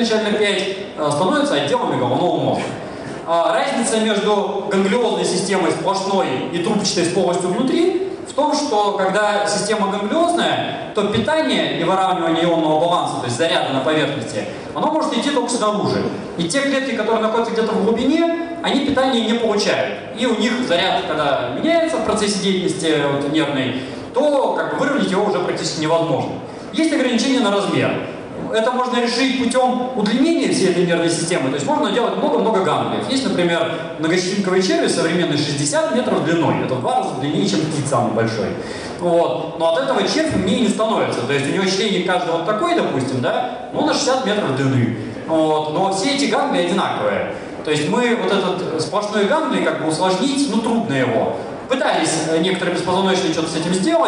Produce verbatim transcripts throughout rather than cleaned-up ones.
изначально пять, становятся отделами головного мозга. Разница между ганглиозной системой сплошной и трубчатой с полостью внутри в том, что когда система ганглиозная, то питание и выравнивание ионного баланса, то есть заряда на поверхности, оно может идти только снаружи. И те клетки, которые находятся где-то в глубине, они питание не получают. И у них заряд, когда меняется в процессе деятельности вот, нервной, то как бы, выровнять его уже практически невозможно. Есть ограничения на размер. Это можно решить путем удлинения всей этой нервной системы. То есть можно делать много-много ганглиев. Есть, например, многочленковый червь современный шестьдесят метров длиной. Это в два раза длиннее, чем птиц самый большой. Вот. Но от этого червь умнее не становится. То есть у него членик каждого вот такой, допустим, да, ну, на шестьдесят метров длины. Вот. Но все эти ганглии одинаковые. То есть мы вот этот сплошной ганглий как бы усложнить, ну, трудно его. Пытались некоторые беспозвоночные что-то с этим сделать.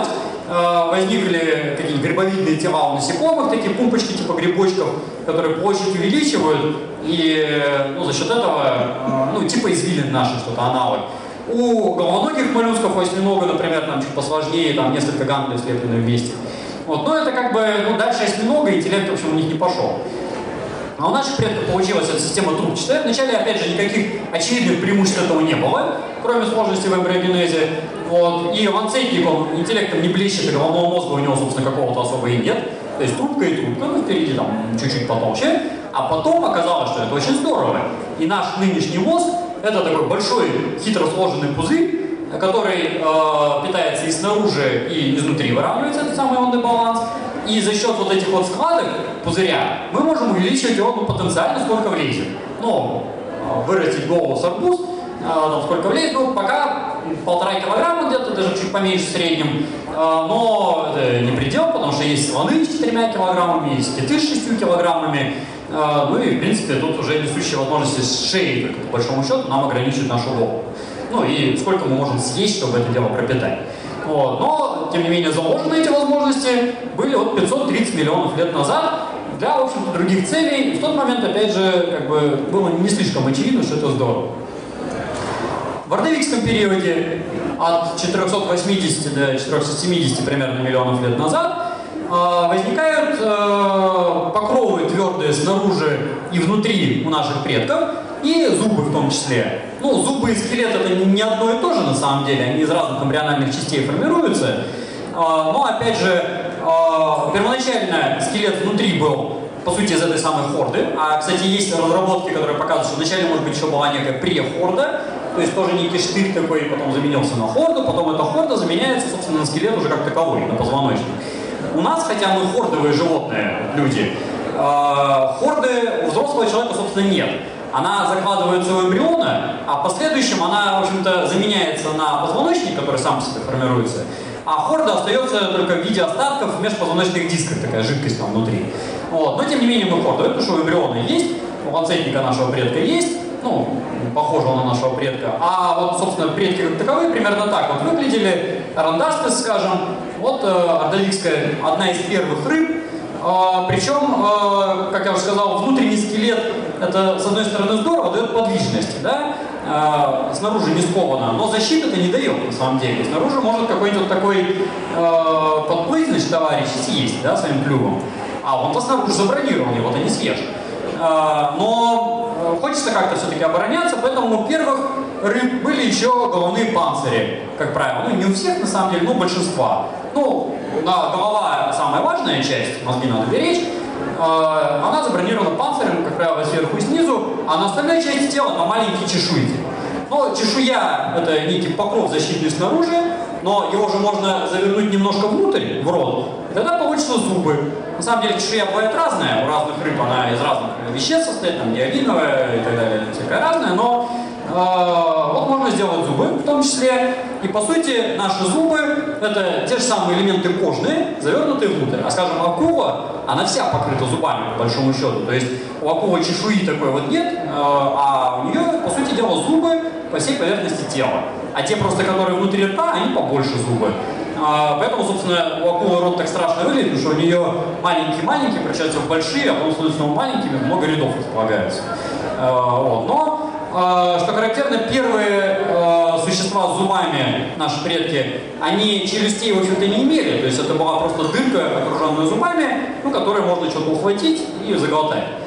Возникли какие-нибудь грибовидные тела у насекомых, такие пумпочки типа грибочков, которые площадь увеличивают, и ну, за счет этого, ну, типа извилин наши, что-то аналог. У головоногих моллюсков, у осьминога, например, там чуть посложнее, там несколько ганглиев слеплены вместе. Вот. Но это как бы, ну, дальше осьминога, интеллект, в общем, у них не пошел. А у наших предков получилась эта система трубчатая. Вначале, опять же, никаких очевидных преимуществ этого не было, кроме сложности в эмбриогенезе. Вот. И ланцетник, он интеллектом не блещет, и головного мозга у него, собственно, какого-то особо и нет. То есть трубка и трубка, ну, впереди там чуть-чуть потолще. А потом оказалось, что это очень здорово. И наш нынешний мозг — это такой большой, хитро сложенный пузырь, который э, питается и снаружи, и изнутри выравнивается этот самый ионный баланс. И за счет вот этих вот складок пузыря мы можем увеличивать его, ну, потенциально сколько влезет. Ну, вырастить голову с арбуз, э, сколько влезет, ну, пока полтора килограмма где-то, даже чуть поменьше в среднем. Э, но это не предел, потому что есть слоны с четырьмя килограммами, есть киты с шестью килограммами. Э, ну и, в принципе, тут уже несущие возможности с шеей, только по большому счету, нам ограничивают нашу голову. Ну и сколько мы можем съесть, чтобы это дело пропитать. Вот. Но, тем не менее, заложены эти возможности были вот пятьсот тридцать миллионов лет назад для, в общем-то, других целей. И в тот момент, опять же, как бы было не слишком очевидно, что это здорово. В ордовикском периоде от четырехсот восьмидесяти до четырехсот семидесяти примерно миллионов лет назад э, возникают э, покровы твердые снаружи и внутри у наших предков, и зубы в том числе. Ну, зубы и скелет — это не одно и то же на самом деле, они из разных эмбриональных частей формируются. Но, опять же, первоначально скелет внутри был, по сути, из этой самой хорды. А, кстати, есть разработки, которые показывают, что вначале, может быть, еще была некая прехорда, то есть тоже некий штырь такой, потом заменился на хорду, потом эта хорда заменяется, собственно, на скелет уже как таковой, на позвоночник. У нас, хотя мы хордовые животные, люди, хорды у взрослого человека, собственно, нет. Она закладывается у эмбриона, а в последующем она, в общем-то, заменяется на позвоночник, который сам себе формируется, а хорда остается только в виде остатков в межпозвоночных дисках, такая жидкость там внутри. Вот. Но, тем не менее, мы хордовые, потому что у эмбриона есть, у ланцетника нашего предка есть, ну, похожего на нашего предка. А вот, собственно, предки как таковые примерно так вот выглядели. Рандастес, скажем, вот э, ордовикская, одна из первых рыб. Э, причем, э, как я уже сказал, внутренний скелет — это, с одной стороны, здорово, дает подвижность, да? Э, снаружи не сковано, но защиты это не дает, на самом деле. Снаружи может какой-нибудь вот такой э, подплыть, значит, товарищ съесть, да, своим клювом. А он-то снаружи забронирован, его ты не съешь. Э, но хочется как-то все-таки обороняться, поэтому у первых рыб были еще головные панцири, как правило. Ну, не у всех, на самом деле, но у большинства. Ну, да, голова — самая важная часть, мозги надо беречь. Она забронирована панцирем, как правило, сверху и снизу, а на остальной части тела на маленькие чешуйки. Но чешуя — это некий покров защитный снаружи, но его же можно завернуть немножко внутрь, в рот, и тогда получится зубы. На самом деле чешуя бывает разная, у разных рыб она из разных веществ состоит, там диагиновая и так далее, всякая разная, но э, вот можно сделать зубы в том числе. И по сути наши зубы — это те же самые элементы кожные, завернутые внутрь. А скажем, акула, она вся покрыта зубами, по большому счету. То есть у акулы чешуи такой вот нет, э, а у нее, по сути дела, зубы по всей поверхности тела. А те просто, которые внутри рта, они побольше зубы. Э, поэтому, собственно, у акулы рот так страшно выглядит, потому что у нее маленькие-маленькие превращаются в большие, а потом становятся маленькими, много рядов располагаются. Э, вот. Но что характерно, первые э, существа с зубами, наши предки, они челюстей, в общем-то, не имели. То есть это была просто дырка, окруженная зубами, ну, которую можно что-то ухватить и заглотать.